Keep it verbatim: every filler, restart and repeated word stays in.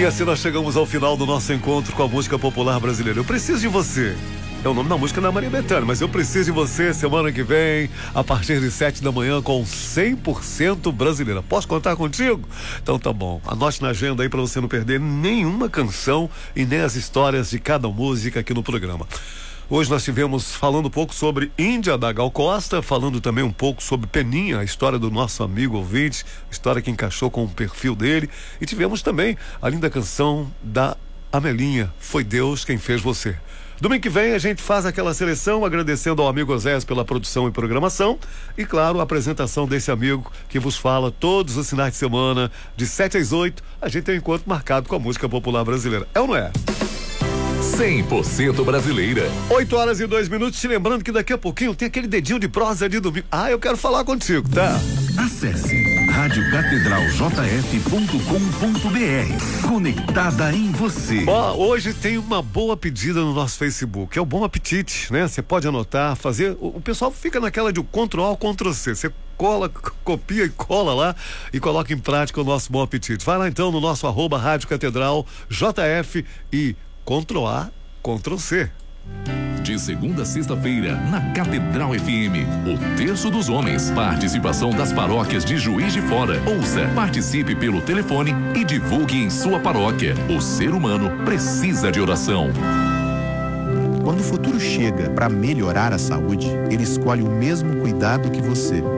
E assim nós chegamos ao final do nosso encontro com a música popular brasileira. Eu preciso de você. É o nome da música da Maria Bethânia, mas eu preciso de você semana que vem, a partir de sete da manhã, com cem por cento brasileira. Posso contar contigo? Então tá bom. Anote na agenda aí pra você não perder nenhuma canção e nem as histórias de cada música aqui no programa. Hoje nós tivemos falando um pouco sobre Índia da Gal Costa, falando também um pouco sobre Peninha, a história do nosso amigo ouvinte, história que encaixou com o perfil dele, e tivemos também a linda canção da Amelinha, Foi Deus Quem Fez Você. Domingo que vem a gente faz aquela seleção, agradecendo ao amigo Osés pela produção e programação e, claro, a apresentação desse amigo que vos fala todos os finais de semana, de sete às oito, a gente tem um encontro marcado com a música popular brasileira. É ou não é? cem por cento brasileira. oito horas e dois minutos, te lembrando que daqui a pouquinho tem aquele dedinho de prosa de domingo. Ah, eu quero falar contigo, tá? Acesse rádio catedral j f ponto com ponto b r. Conectada em você. Ó, hoje tem uma boa pedida no nosso Facebook, é o Bom Apetite, né? Você pode anotar, fazer, o, o pessoal fica naquela de Ctrl A, Ctrl C, você cola, copia e cola lá e coloca em prática o nosso Bom Apetite. Vai lá então no nosso arroba Rádio Catedral J F e Ctrl A, Ctrl C. De segunda a sexta-feira, na Catedral F M, o Terço dos Homens. Participação das paróquias de Juiz de Fora. Ouça, participe pelo telefone e divulgue em sua paróquia. O ser humano precisa de oração. Quando o futuro chega para melhorar a saúde, ele escolhe o mesmo cuidado que você.